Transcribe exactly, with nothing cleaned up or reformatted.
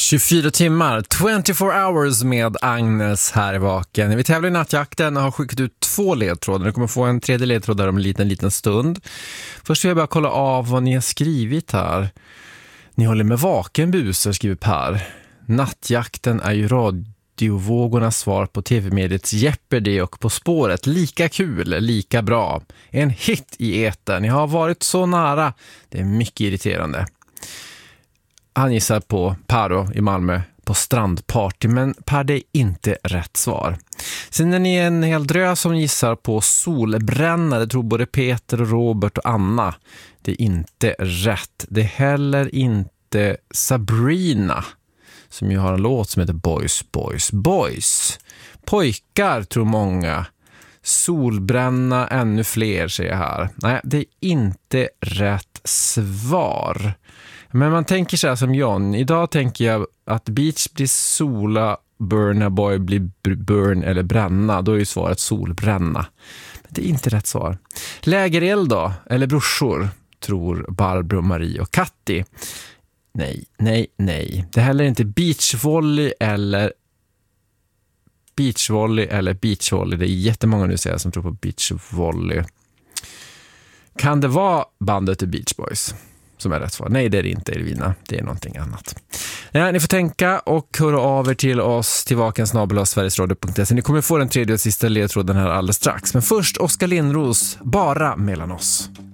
tjugofyra timmar, twenty-four hours med Agnes här i Vaken. Vi tävlar i nattjakten och har skickat ut två ledtrådar. Ni kommer få en tredje ledtråd där om en liten, liten stund. Först vill jag bara kolla av vad ni har skrivit här. Ni håller med vaken busar, skriver Per. Nattjakten är ju radiovågornas svar på tv-mediets Jeopardy och På spåret. Lika kul, lika bra. En hit i etern. Ni har varit så nära. Det är mycket irriterande. Han gissar på Paro i Malmö på strandparty, men Per, det är inte rätt svar. Sen är ni en hel drös som gissar på solbränna. Det tror både Peter och Robert och Anna. Det är inte rätt. Det är heller inte Sabrina, som ju har en låt som heter Boys, Boys, Boys. Pojkar tror många. Solbränna ännu fler, säger jag här. Nej, det är inte rätt svar. Men man tänker så här som John. Idag tänker jag att beach blir sola, burna boy blir burn eller bränna. Då är ju svaret solbränna. Men det är inte rätt svar. Lägereld då? Eller brorsor? Tror Barbro, Marie och Katti. Nej, nej, nej. Det är heller inte beachvolley eller beachvolley eller beachvolley. Det är jättemånga nu säger som tror på beachvolley. Kan det vara bandet The Beach Boys som är rätt svar? Nej, det är det inte, Elvina. Det är någonting annat. Ja, ni får tänka och höra av er till oss till vaken snabel-a sverigesradio punkt se. Ni kommer få den tredje och sista ledtråden här alldeles strax. Men först Oskar Lindros, Bara mellan oss.